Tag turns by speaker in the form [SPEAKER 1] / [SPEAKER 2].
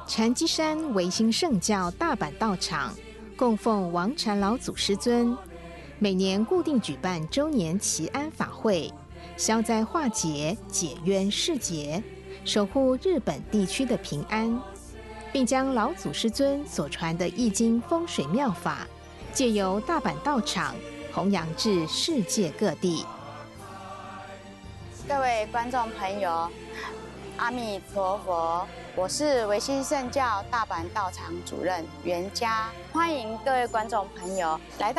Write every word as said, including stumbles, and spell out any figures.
[SPEAKER 1] 禅机山维新圣教大阪道场供奉王禅老祖师尊，每年固定举办周年祈安法会，消灾化解、解冤释结，守护日本地区的平安，并将老祖师尊所传的易经风水妙法，借由大阪道场弘扬至世界各地。
[SPEAKER 2] 各位观众朋友，阿弥陀佛，我是维新圣教大阪道场主任袁嘉，欢迎各位观众朋友来到